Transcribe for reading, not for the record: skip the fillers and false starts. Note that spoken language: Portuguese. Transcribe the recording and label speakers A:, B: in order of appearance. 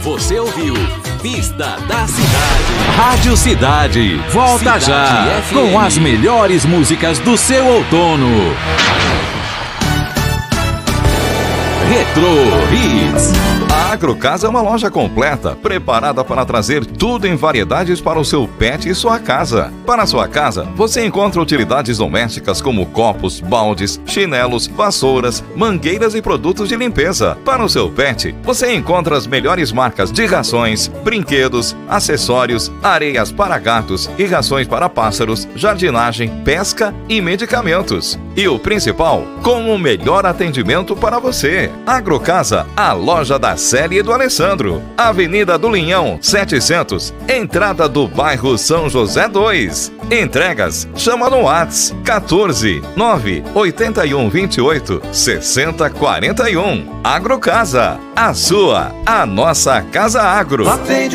A: Você ouviu Pista da Cidade. Rádio Cidade. Volta já com as melhores músicas do seu outono. Retro Hits.
B: A Agrocasa é uma loja completa, preparada para trazer tudo em variedades para o seu pet e sua casa. Para a sua casa, você encontra utilidades domésticas como copos, baldes, chinelos, vassouras, mangueiras e produtos de limpeza. Para o seu pet, você encontra as melhores marcas de rações, brinquedos, acessórios, areias para gatos e rações para pássaros, jardinagem, pesca e medicamentos. E o principal, com o melhor atendimento para você. Agrocasa, a loja da Célia e do Alessandro. Avenida do Linhão, 700, entrada do bairro São José 2. Entregas, chama no WhatsApp 14 9 81 28 60 41. Agrocasa, a sua, a nossa Casa Agro.